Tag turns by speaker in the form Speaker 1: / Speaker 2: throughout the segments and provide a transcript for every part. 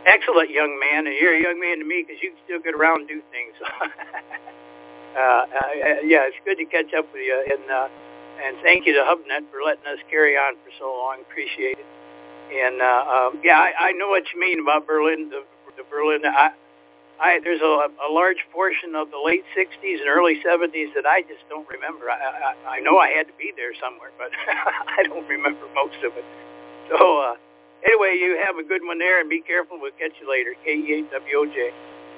Speaker 1: Excellent young man, and you're a young man to me because you can still get around and do things. Yeah, it's good to catch up with you, and thank you to HubNet for letting us carry on for so long. Appreciate it. And yeah, I know what you mean about Berlin. The Berlin. There's a large portion of the late '60s and early '70s that I just don't remember. I know I had to be there somewhere, but I don't remember most of it. So anyway, you have a good one there, and be careful. We'll catch you later. KE8WOJ.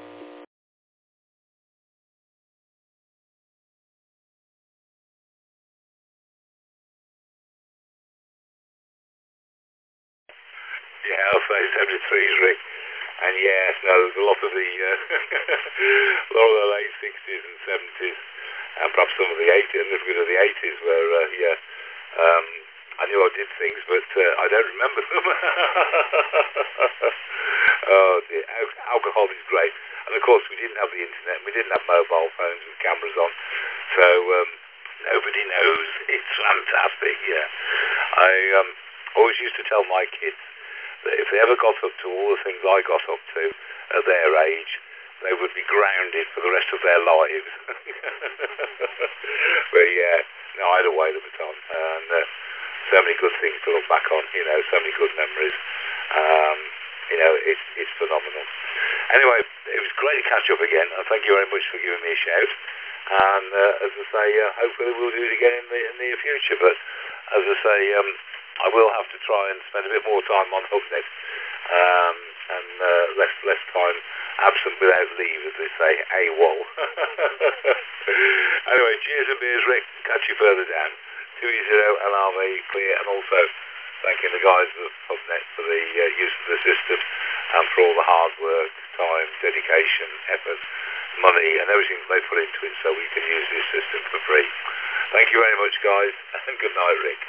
Speaker 2: Yeah, I'll say 73s, Rick. And yes, no, there's a lot of the late 60s and 70s, and perhaps some of the 80s, a little bit of the 80s, where I knew I did things, but I don't remember them. Oh dear, alcohol is great, and of course we didn't have the internet, we didn't have mobile phones with cameras on, so nobody knows. It's fantastic. Yeah, I always used to tell my kids that if they ever got up to all the things I got up to at their age, they would be grounded for the rest of their lives. But yeah, no, I had a whale of a time, and so many good things to look back on, so many good memories. It's phenomenal. Anyway, it was great to catch up again, and thank you very much for giving me a shout. And as I say, hopefully we'll do it again in the near future. But as I say, I will have to try and spend a bit more time on HubNet, and less time absent without leave, as they say, AWOL. Anyway, cheers and beers, Rick. Catch you further down. 2E0 LRV clear, and also thanking the guys of HubNet for the use of the system and for all the hard work, time, dedication, effort, money, and everything they put into it so we can use this system for free. Thank you very much, guys, and good night, Rick.